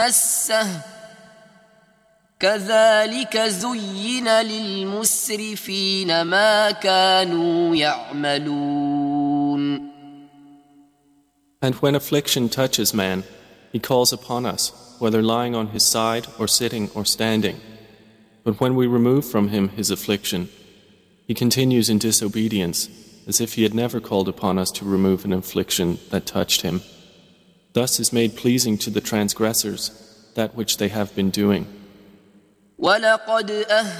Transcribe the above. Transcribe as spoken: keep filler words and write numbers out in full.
مسه كذلك زين للمسرفين ما كانوا يعملون. And when affliction touches man, he calls upon us, whether lying on his side or sitting or standing. But when we remove from him his affliction, he continues in disobedience, as if he had never called upon us to remove an affliction that touched him. Thus is made pleasing to the transgressors that which they have been doing. وَلَقَدْ